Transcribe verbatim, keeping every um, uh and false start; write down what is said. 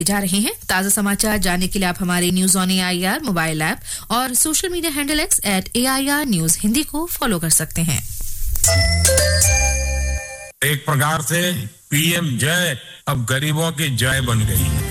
जा रहे हैं। ताजा समाचार जानने के लिए आप हमारे news on AIR mobile app और social media handle x eight AIR news Hindi को फॉलो कर सकते हैं। एक प्रकार से पीएम जय अब गरीबों की जय बन गई है।